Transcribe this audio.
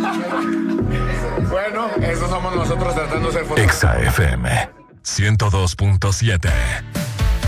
Bueno, eso somos nosotros tratando de ser fotógrafos. Exa FM 102.7.